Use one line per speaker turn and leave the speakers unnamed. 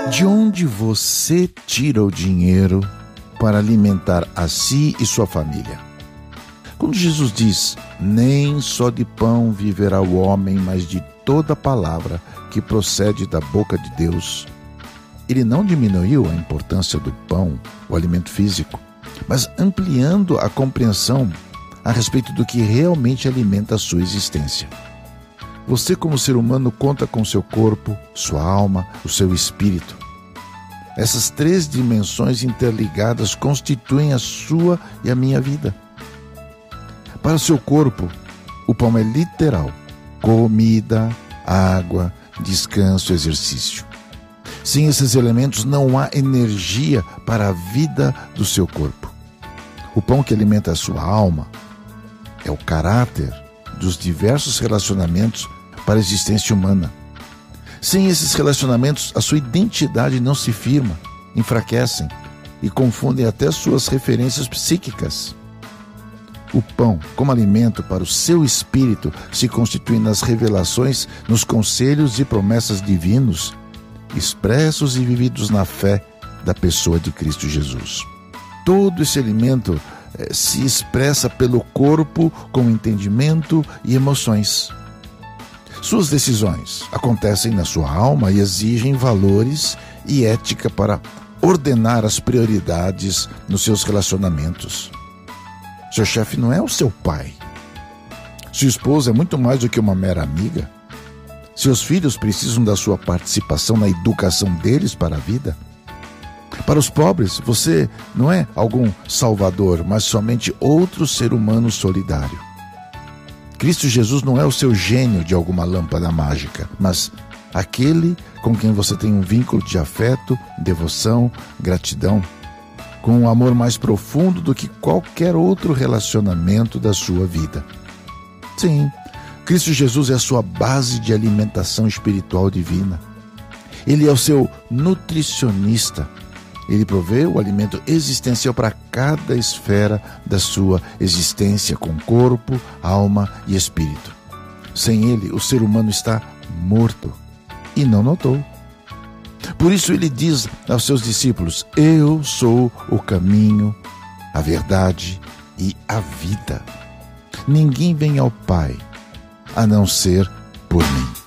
De onde você tira o dinheiro para alimentar a si e sua família? Quando Jesus diz, nem só de pão viverá o homem, mas de toda palavra que procede da boca de Deus, ele não diminuiu a importância do pão, o alimento físico, mas ampliando a compreensão a respeito do que realmente alimenta a sua existência. Você, como ser humano, conta com seu corpo, sua alma, o seu espírito. Essas três dimensões interligadas constituem a sua e a minha vida. Para o seu corpo, o pão é literal: comida, água, descanso, exercício. Sem esses elementos não há energia para a vida do seu corpo. O pão que alimenta a sua alma é o caráter dos diversos relacionamentos para a existência humana. Sem esses relacionamentos, a sua identidade não se firma, enfraquecem e confundem até suas referências psíquicas. O pão, como alimento para o seu espírito, se constitui nas revelações, nos conselhos e promessas divinos, expressos e vividos na fé da pessoa de Cristo Jesus. Todo esse alimento se expressa pelo corpo com entendimento e emoções. Suas decisões acontecem na sua alma e exigem valores e ética para ordenar as prioridades nos seus relacionamentos. Seu chefe não é o seu pai. Sua esposa é muito mais do que uma mera amiga. Seus filhos precisam da sua participação na educação deles para a vida. Para os pobres, você não é algum salvador, mas somente outro ser humano solidário. Cristo Jesus não é o seu gênio de alguma lâmpada mágica, mas aquele com quem você tem um vínculo de afeto, devoção, gratidão, com um amor mais profundo do que qualquer outro relacionamento da sua vida. Sim, Cristo Jesus é a sua base de alimentação espiritual divina. Ele é o seu nutricionista. Ele provê o alimento existencial para cada esfera da sua existência, com corpo, alma e espírito. Sem ele, o ser humano está morto e não notou. Por isso ele diz aos seus discípulos: eu sou o caminho, a verdade e a vida. Ninguém vem ao Pai a não ser por mim.